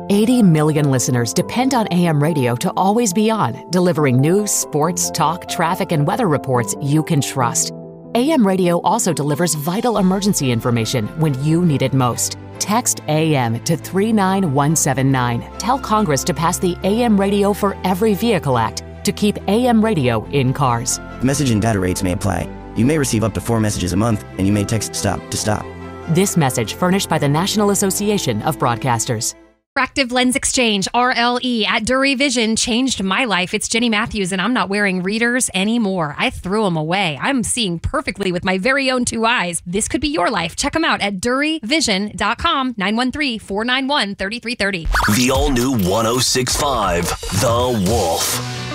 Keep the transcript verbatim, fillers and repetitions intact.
eighty million listeners depend on A M radio to always be on, delivering news, sports, talk, traffic, and weather reports you can trust. A M radio also delivers vital emergency information when you need it most. Text A M to three nine one seven nine. Tell Congress to pass the A M Radio for Every Vehicle Act to keep A M radio in cars. Message and data rates may apply. You may receive up to four messages a month, and you may text STOP to stop. This message furnished by the National Association of Broadcasters. Refractive Lens Exchange, R L E, at Dury Vision changed my life. It's Jenny Matthews, and I'm not wearing readers anymore. I threw them away. I'm seeing perfectly with my very own two eyes. This could be your life. Check them out at dury vision dot com, nine one three, four nine one, three three three zero. The all-new one oh six point five, The Wolf.